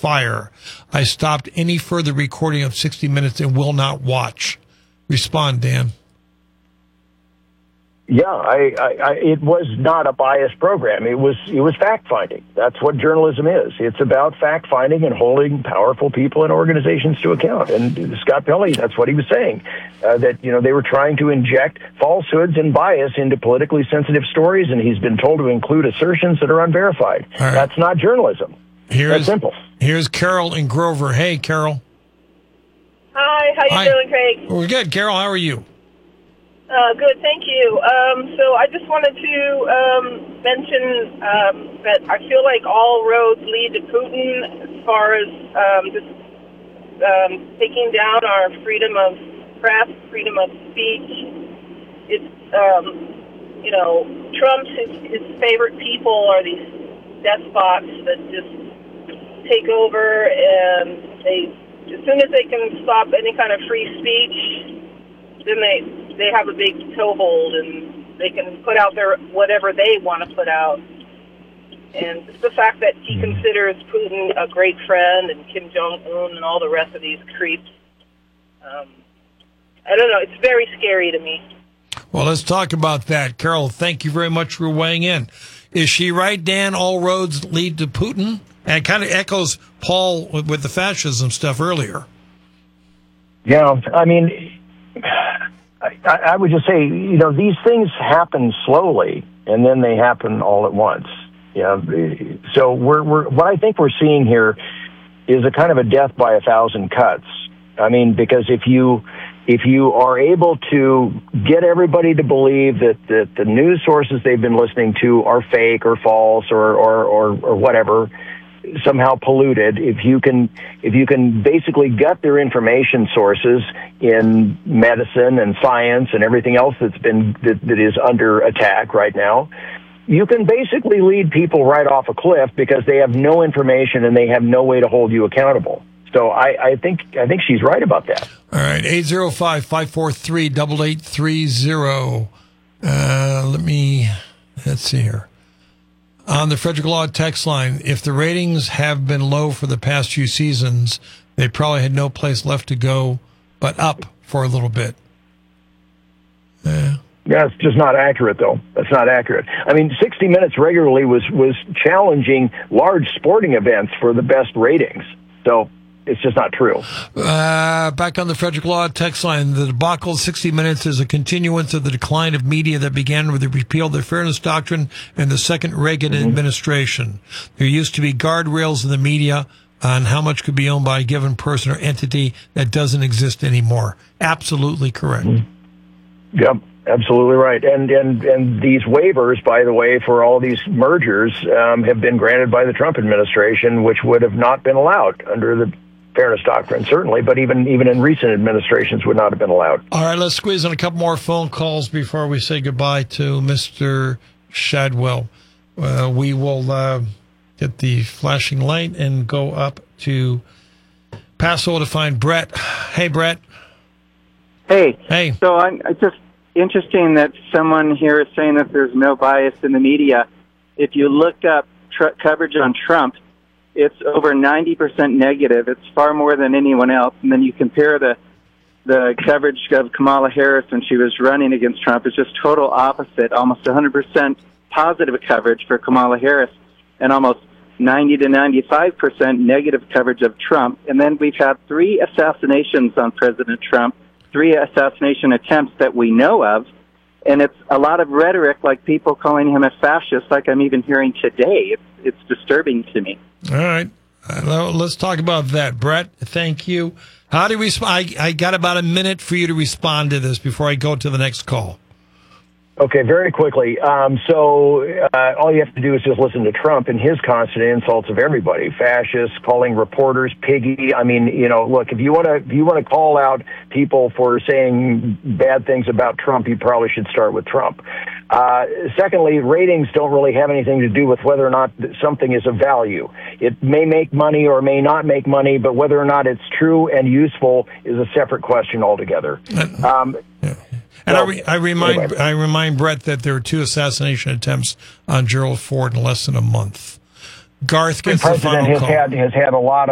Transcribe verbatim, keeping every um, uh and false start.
fire. I stopped any further recording of sixty minutes and will not watch. Respond, Dan. Yeah, I, I, I, it was not a biased program. It was it was fact-finding. That's what journalism is. It's about fact-finding and holding powerful people and organizations to account. And Scott Pelley, that's what he was saying, uh, that you know they were trying to inject falsehoods and bias into politically sensitive stories, and he's been told to include assertions that are unverified. Right. That's not journalism. Here's, that's simple. Here's Carol in Grover. Hey, Carol. Hi, how you Hi. doing, Craig? We're good. Carol, how are you? Uh, good, thank you. Um, so I just wanted to um, mention um, that I feel like all roads lead to Putin as far as um, just um, taking down our freedom of press, freedom of speech. It's, um, you know, Trump's, his, his favorite people are these despots that just take over, and they, as soon as they can stop any kind of free speech, then they they have a big toehold, and they can put out their whatever they want to put out. And the fact that he considers Putin a great friend, and Kim Jong-un and all the rest of these creeps, um, I don't know, it's very scary to me. Well, let's talk about that. Carol, thank you very much for weighing in. Is she right, Dan? All roads lead to Putin? And it kind of echoes Paul with, with the fascism stuff earlier. Yeah, I mean, I, I would just say, you know, these things happen slowly, and then they happen all at once. Yeah, so we're, we're what I think we're seeing here is a kind of a death by a thousand cuts. I mean, because if you if you are able to get everybody to believe that, that the news sources they've been listening to are fake or false or, or, or, or whatever, somehow polluted, if you can if you can basically gut their information sources in medicine and science and everything else that's been that, that is under attack right now, you can basically lead people right off a cliff because they have no information and they have no way to hold you accountable. So I, I think I think she's right about that. All right, eight zero five, five four three, eight eight three zero. Uh, let me, let's see here. On the Frederick Law text line, if the ratings have been low for the past few seasons, they probably had no place left to go but up for a little bit. Yeah. Yeah, it's just not accurate, though. That's not accurate. I mean, sixty minutes regularly was, was challenging large sporting events for the best ratings. So it's just not true. Uh, back on the Frederick Law text line, the debacle of sixty minutes is a continuance of the decline of media that began with the repeal of the Fairness Doctrine and the second Reagan mm-hmm. administration. There used to be guardrails in the media on how much could be owned by a given person or entity. That doesn't exist anymore. Absolutely correct. Mm-hmm. Yep. Absolutely right. And, and, and these waivers, by the way, for all these mergers um, have been granted by the Trump administration, which would have not been allowed under the Fairness Doctrine, certainly, but even, even in recent administrations would not have been allowed. All right, let's squeeze in a couple more phone calls before we say goodbye to Mister Shadwell. Uh, we will uh, get the flashing light and go up to Paso to find Brett. Hey, Brett. Hey. Hey. So I'm I just... interesting that someone here is saying that there's no bias in the media. If you look up tr- coverage on Trump, it's over ninety percent negative. It's far more than anyone else. And then you compare the the coverage of Kamala Harris when she was running against Trump, it's just total opposite, almost one hundred percent positive coverage for Kamala Harris and almost ninety to ninety-five percent negative coverage of Trump. And then we've had three assassinations on President Trump, three assassination attempts that we know of, and it's a lot of rhetoric, like people calling him a fascist, like I'm even hearing today. It's, it's disturbing to me. All right. Uh, let's talk about that. Brett, thank you. How do we respond? I, I got about a minute for you to respond to this before I go to the next call. Okay, very quickly. Um, so uh, all you have to do is just listen to Trump and his constant insults of everybody, fascists, calling reporters piggy. I mean, you know, look, if you want to if you want to call out people for saying bad things about Trump, you probably should start with Trump. Uh, secondly, ratings don't really have anything to do with whether or not something is of value. It may make money or may not make money, but whether or not it's true and useful is a separate question altogether. Um, yeah. And so, I, re- I remind anyway. I remind Brett that there were two assassination attempts on Gerald Ford in less than a month. Garth gets the the final president has call. had has had a lot of